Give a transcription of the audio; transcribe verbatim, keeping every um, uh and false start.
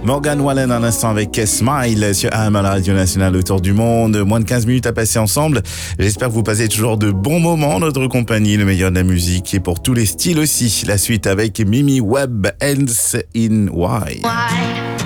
Morgan Wallen à l'instant avec Smile sur A M à la Radio Nationale autour du monde. Moins de quinze minutes à passer ensemble. J'espère que vous passez toujours de bons moments en notre compagnie. Le meilleur de la musique et pour tous les styles aussi. La suite avec Mimi Webb, Ends in Why. Why?